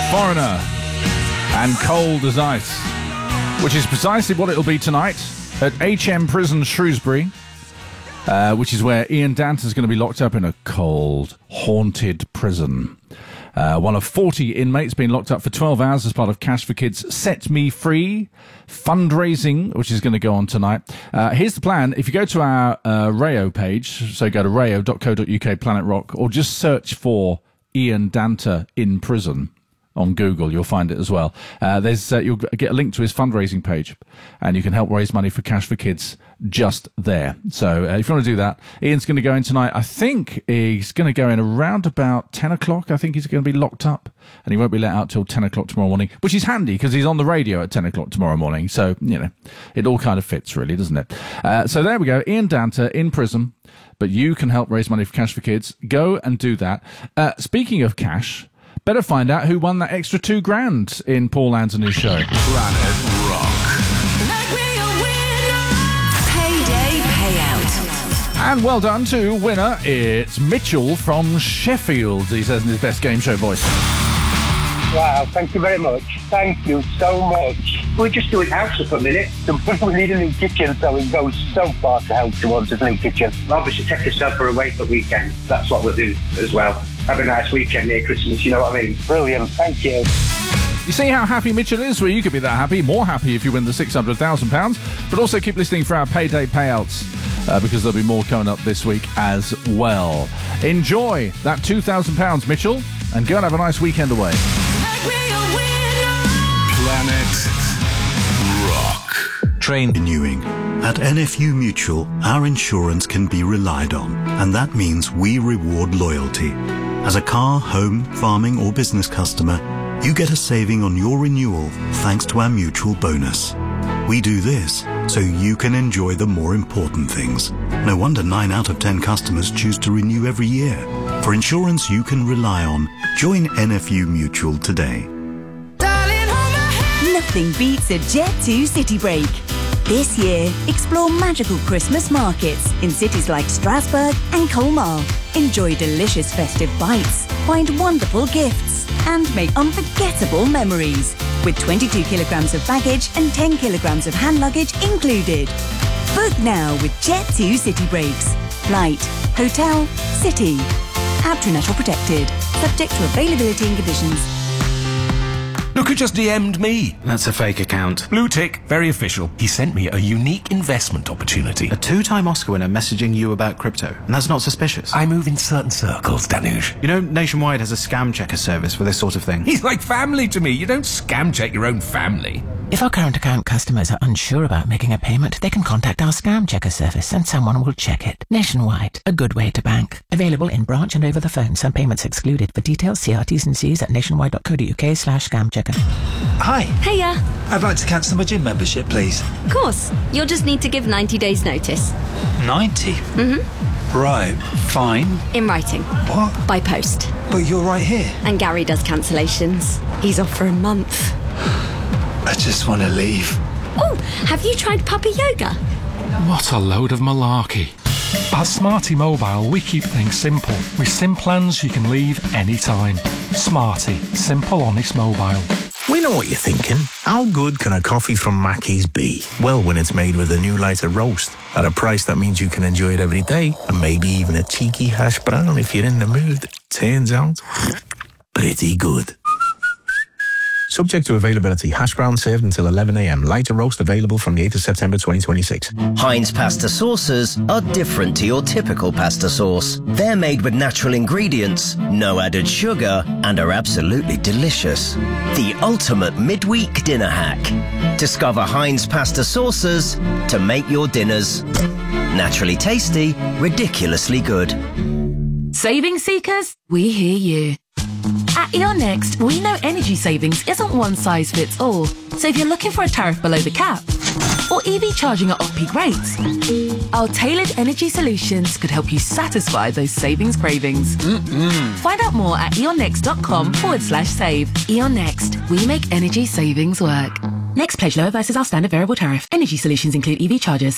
Foreigner and Cold as Ice, which is precisely what it'll be tonight at HM Prison Shrewsbury, which is where Ian Danter's going to be locked up in a cold, haunted prison. One of 40 inmates being locked up for 12 hours as part of Cash for Kids Set Me Free fundraising, which is going to go on tonight. Here's the plan. If you go to our Rayo page, so go to rayo.co.uk Planet Rock, or just search for Ian Danter in prison on Google, you'll find it as well. You'll get a link to his fundraising page, and you can help raise money for Cash for Kids just there. So if you want to do that, Ian's going to go in tonight. I think he's going to go in around about 10 o'clock. I think he's going to be locked up, and he won't be let out till 10 o'clock tomorrow morning, which is handy because he's on the radio at 10 o'clock tomorrow morning. So, it all kind of fits, really, doesn't it? So there we go. Ian Danter in prison, but you can help raise money for Cash for Kids. Go and do that. Speaking of cash, better find out who won that extra $2,000 in Paul Anthony's show. Planet Rock. Payday payout. And well done to winner. It's Mitchell from Sheffield, he says in his best game show voice. Wow, thank you very much. Thank you so much. We're just doing house up a minute. We need a new kitchen, so it goes so far to help towards a new kitchen. Obviously, take yourself for away for the weekend. That's what we'll do as well. Have a nice weekend near Christmas, you know what I mean? Brilliant, thank you. You see how happy Mitchell is? Well, you could be that happy, more happy if you win the £600,000. But also keep listening for our payday payouts, because there'll be more coming up this week as well. Enjoy that £2,000, Mitchell, and go and have a nice weekend away. Planet Rock. Train renewing. At NFU Mutual, our insurance can be relied on, and that means we reward loyalty. As a car, home, farming or business customer, you get a saving on your renewal thanks to our mutual bonus. We do this so you can enjoy the more important things. No wonder 9 out of 10 customers choose to renew every year. For insurance you can rely on, join NFU Mutual today. Nothing beats a Jet2 City Break. This year, explore magical Christmas markets in cities like Strasbourg and Colmar. Enjoy delicious festive bites, find wonderful gifts, and make unforgettable memories. With 22 kilograms of baggage and 10 kilograms of hand luggage included. Book now with Jet2 City Breaks. Flight, hotel, city. ABTRA National Protected. Subject to availability and conditions. Look who just DM'd me. That's a fake account. Blue tick, very official. He sent me a unique investment opportunity. A 2-time Oscar winner messaging you about crypto, and that's not suspicious. I move in certain circles, Danush. You know, Nationwide has a scam checker service for this sort of thing. He's like family to me. You don't scam check your own family. If our current account customers are unsure about making a payment, they can contact our scam checker service and someone will check it. Nationwide, a good way to bank. Available in branch and over the phone. Some payments excluded. For details, see our T's and C's at nationwide.co.uk/scam checker. Hi. Hiya. I'd like to cancel my gym membership, please. Of course. You'll just need to give 90 days notice. 90? Mm-hmm. Right, fine. In writing. What? By post. But you're right here. And Gary does cancellations. He's off for a month. I just want to leave. Oh, have you tried puppy yoga? What a load of malarkey. At Smarty Mobile, we keep things simple. With SIM plans, you can leave anytime. Smarty, simple, honest mobile. We know what you're thinking. How good can a coffee from Mackey's be? Well, when it's made with a new lighter roast, at a price that means you can enjoy it every day, and maybe even a cheeky hash brown if you're in the mood. Turns out, pretty good. Subject to availability. Hash brown served until 11 a.m. Lighter roast available from the 8th of September 2026. Heinz pasta sauces are different to your typical pasta sauce. They're made with natural ingredients, no added sugar, and are absolutely delicious. The ultimate midweek dinner hack. Discover Heinz pasta sauces to make your dinners naturally tasty, ridiculously good. Saving seekers, we hear you. At E.ON Next, we know energy savings isn't one size fits all. So if you're looking for a tariff below the cap, or EV charging at off-peak rates, our tailored energy solutions could help you satisfy those savings cravings. Find out more at eonnext.com/save. E.ON Next, we make energy savings work. Next pledge lower versus our standard variable tariff. Energy solutions include EV chargers.